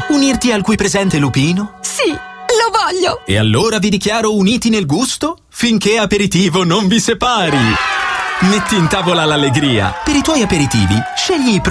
Unirti al qui presente lupino? Sì, lo voglio! E allora vi dichiaro uniti nel gusto finché aperitivo non vi separi. Metti in tavola l'allegria. Per i tuoi aperitivi, scegli i